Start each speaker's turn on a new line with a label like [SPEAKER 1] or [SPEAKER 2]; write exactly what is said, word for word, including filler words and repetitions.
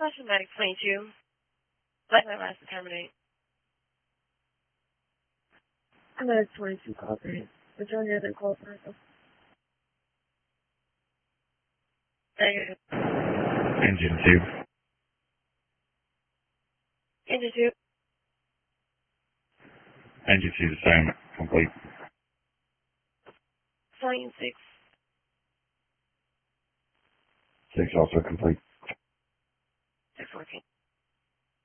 [SPEAKER 1] Automatic twenty-two. Let my last terminate.
[SPEAKER 2] Automatic twenty-two, call three. Return the other call first.
[SPEAKER 1] Negative.
[SPEAKER 3] Engine two.
[SPEAKER 1] Engine two.
[SPEAKER 3] Engine two, the same. Complete.
[SPEAKER 1] Flying six.
[SPEAKER 3] Six also complete.
[SPEAKER 1] Six working.